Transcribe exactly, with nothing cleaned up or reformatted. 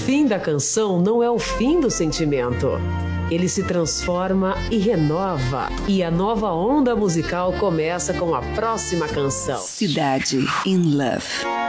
fim da canção não é o fim do sentimento. Ele se transforma e renova. E a nova onda musical começa com a próxima canção. Cidade in Love.